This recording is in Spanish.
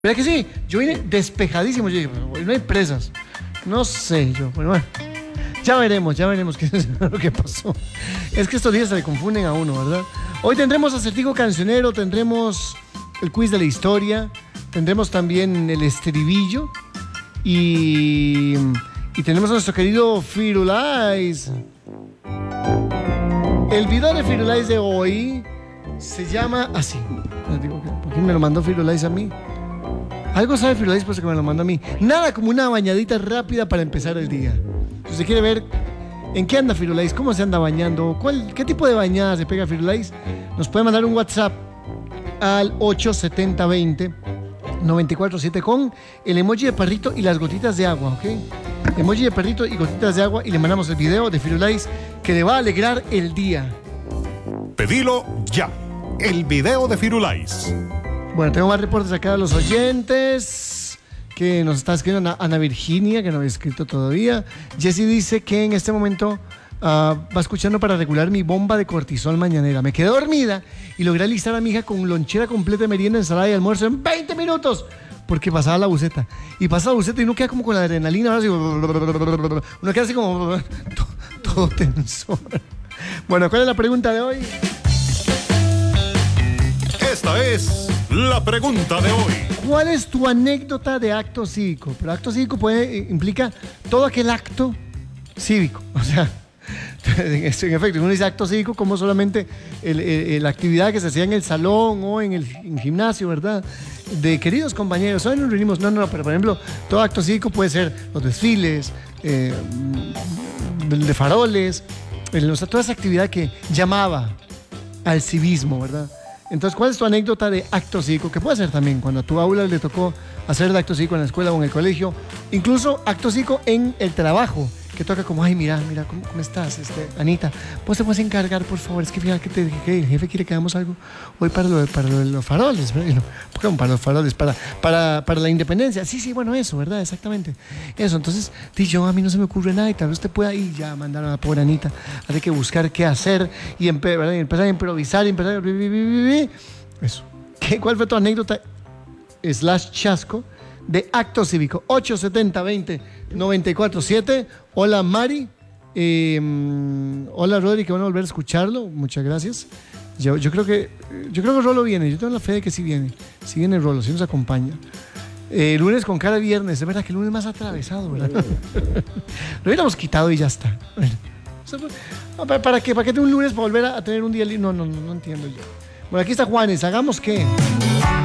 ¿Verdad que sí? Yo vine despejadísimo. Yo dije, hoy no hay presas. No sé, bueno. Ya veremos qué es lo que pasó. Es que estos días se le confunden a uno, ¿verdad? Hoy tendremos acertijo cancionero, tendremos el quiz de la historia, tendremos también el estribillo y tenemos a nuestro querido Firulais. El video de Firulais de hoy se llama así. ¿Por qué me lo mandó Firulais a mí? Algo sabe Firulais por eso que me lo mandó a mí. Nada como una bañadita rápida para empezar el día. Si usted quiere ver en qué anda Firulais, cómo se anda bañando, qué tipo de bañada se pega Firulais, nos puede mandar un WhatsApp al 87020-947 con el emoji de perrito y las gotitas de agua, ¿ok? Emoji de perrito y gotitas de agua y le mandamos el video de Firulais que le va a alegrar el día. Pedilo ya, el video de Firulais. Bueno, tengo más reportes acá de los oyentes que nos está escribiendo Ana Virginia, que no había escrito todavía. Jessie dice que en este momento va escuchando para regular mi bomba de cortisol mañanera. Me quedé dormida y logré alistar a mi hija con lonchera completa de merienda, ensalada y almuerzo en 20 minutos. Porque pasaba la buceta. Y pasa la buceta y uno queda como con la adrenalina. Ahora así, uno queda así como todo tenso. Bueno, ¿cuál es la pregunta de hoy? Esta es la pregunta de hoy. ¿Cuál es tu anécdota de acto cívico? Pero acto cívico implica todo aquel acto cívico. O sea, en efecto, uno dice acto cívico como solamente la actividad que se hacía en el salón o en el gimnasio, ¿verdad? De queridos compañeros, hoy nos reunimos. No, pero por ejemplo, todo acto cívico puede ser los desfiles, de faroles, toda esa actividad que llamaba al civismo, ¿verdad? Entonces, ¿cuál es tu anécdota de acto cívico? Que puede ser también cuando a tu aula le tocó hacer de acto cívico en la escuela o en el colegio. Incluso acto cívico en el trabajo, que toca como, ay, mira, ¿cómo estás, Anita? ¿Vos te puedes encargar, por favor? Es que fíjate que te dije que el jefe quiere que hagamos algo hoy para los faroles, ¿verdad? ¿Cómo para los faroles? Para la independencia. Sí, bueno, eso, ¿verdad? Exactamente. Eso, entonces, a mí no se me ocurre nada y tal vez usted pueda ir ya mandar a la pobre Anita. Hay que buscar qué hacer y empezar a improvisar, Eso. ¿Cuál fue tu anécdota / chasco de acto cívico? 870-20-947. Hola Mari, hola Rodri, que van a volver a escucharlo, muchas gracias. Yo creo que Rolo viene, yo tengo la fe de que sí viene Rolo, sí nos acompaña. Lunes con cara de viernes, es verdad que el lunes más atravesado, ¿verdad? Lo hubiéramos quitado y ya está. Bueno, ¿para qué? ¿Para qué tengo un lunes para volver a tener un día libre? No entiendo yo. Bueno, aquí está Juanes, ¿hagamos qué?